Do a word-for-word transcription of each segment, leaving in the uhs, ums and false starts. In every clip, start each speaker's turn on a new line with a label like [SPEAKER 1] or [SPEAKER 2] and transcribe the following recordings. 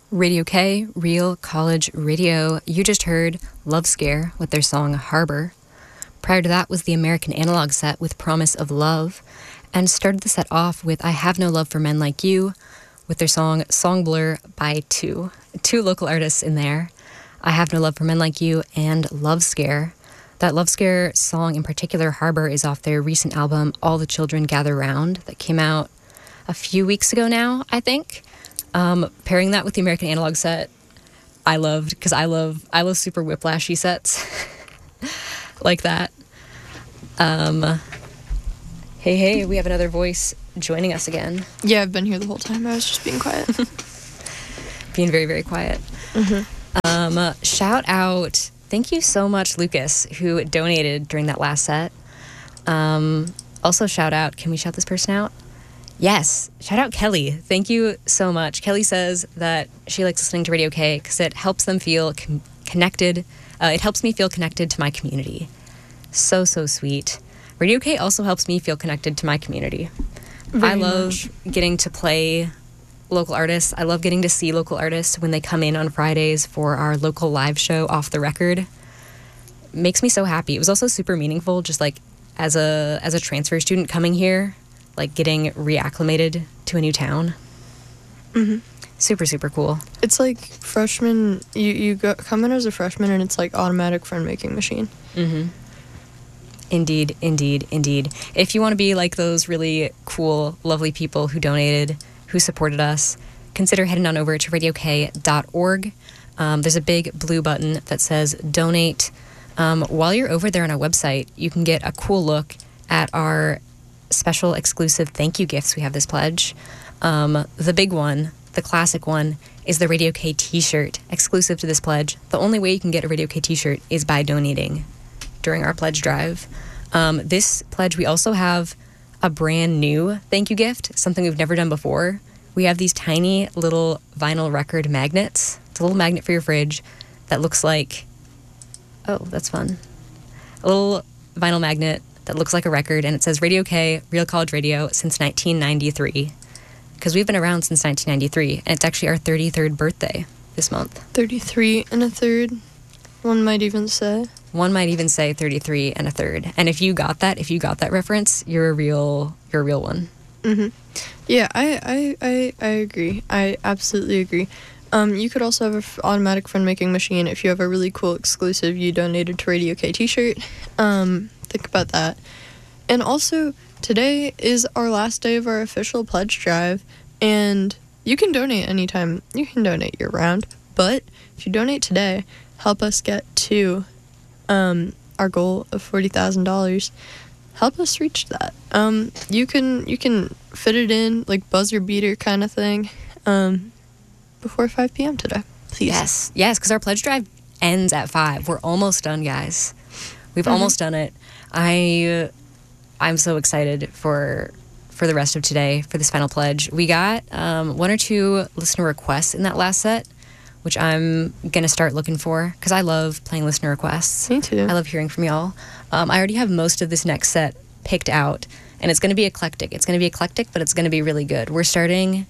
[SPEAKER 1] Radio K, Real College Radio. You just heard Love Scare with their song Harbor. Prior to that was the American Analog set with Promise of Love, and started the set off with I Have No Love for Men Like You with their song Song Blur by two. Two local artists in there. I Have No Love for Men Like You and Love Scare. That Love Scare song in particular, Harbor, is off their recent album All the Children Gather Round that came out a few weeks ago now, I think. Um, pairing that with the American Analog set, I loved, because I love I love super whiplashy sets like that. Um, hey, hey, we have another voice joining us again.
[SPEAKER 2] Yeah, I've been here the whole time. I was just being quiet.
[SPEAKER 1] Being very, very quiet.
[SPEAKER 2] Mm-hmm.
[SPEAKER 1] Um, uh, shout out, thank you so much, Lucas, who donated during that last set. Um, also shout out, can we shout this person out? Yes, shout out Kelly. Thank you so much. Kelly says that she likes listening to Radio K because it helps them feel com- connected. Uh, it helps me feel connected to my community. So, so sweet. Radio K also helps me feel connected to my community.
[SPEAKER 2] Very
[SPEAKER 1] I love
[SPEAKER 2] much.
[SPEAKER 1] getting to play local artists. I love getting to see local artists when they come in on Fridays for our local live show, Off the Record. It makes me so happy. It was also super meaningful, just like as a as a transfer student coming here, like getting reacclimated to a new town.
[SPEAKER 2] Mm-hmm.
[SPEAKER 1] Super, super cool.
[SPEAKER 2] It's like freshman, you, you go, come in as a freshman and it's like automatic friend-making machine.
[SPEAKER 1] Mm-hmm. Indeed, indeed, indeed. If you want to be like those really cool, lovely people who donated, who supported us, consider heading on over to radio k dot org. Um, there's a big blue button that says donate. Um, while you're over there on our website, you can get a cool look at our special exclusive thank you gifts we have this pledge. Um, the big one, the classic one, is the Radio K t-shirt exclusive to this pledge. The only way you can get a Radio K t-shirt is by donating during our pledge drive. Um, this pledge, we also have a brand new thank you gift, something we've never done before. We have these tiny little vinyl record magnets. It's a little magnet for your fridge that looks like, oh, that's fun. A little vinyl magnet that looks like a record, and it says Radio K, Real College Radio, since nineteen ninety-three. Because we've been around since nineteen ninety-three, and it's actually our thirty-third birthday this month.
[SPEAKER 2] thirty-three and a third, one might even say.
[SPEAKER 1] One might even say thirty-three and a third. And if you got that, if you got that reference, you're a real, you're a real one.
[SPEAKER 2] Mm-hmm. Yeah, I, I, I, I agree. I absolutely agree. Um, you could also have an f- automatic friend-making machine if you have a really cool exclusive you donated to Radio K t-shirt. Um, think about that. And also, today is our last day of our official pledge drive, and you can donate anytime. You can donate year-round, but if you donate today, help us get to um, our goal of forty thousand dollars. Help us reach that. Um, you can you can fit it in, like buzzer beater kind of thing, um, before five p.m. today, please.
[SPEAKER 1] Yes, yes, because our pledge drive ends at five. We're almost done, guys. We've
[SPEAKER 2] Mm-hmm.
[SPEAKER 1] almost done it. I, I'm so excited for for the rest of today, for this final pledge. We got um, one or two listener requests in that last set, which I'm going to start looking for, because I love playing listener requests.
[SPEAKER 2] Me too.
[SPEAKER 1] I love hearing from y'all. Um, I already have most of this next set picked out, and it's going to be eclectic. It's going to be eclectic, but it's going to be really good. We're starting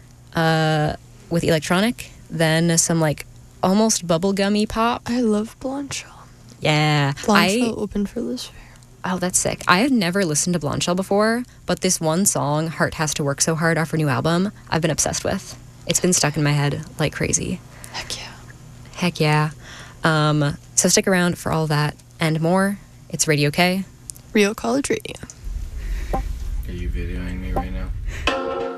[SPEAKER 1] uh, with electronic, then some like almost bubblegummy pop.
[SPEAKER 2] I love Blondshell.
[SPEAKER 1] Yeah.
[SPEAKER 2] Blondshell
[SPEAKER 1] I,
[SPEAKER 2] open for Liz Fair.
[SPEAKER 1] oh, that's sick. I have never listened to Blondshell before, but this one song, Heart Has to Work So Hard, off her new album, I've been obsessed with. It's been stuck in my head like crazy.
[SPEAKER 2] Heck yeah.
[SPEAKER 1] Heck yeah. Um, so stick around for all that and more. It's Radio K.
[SPEAKER 2] Real College Radio.
[SPEAKER 3] Are you videoing me right now?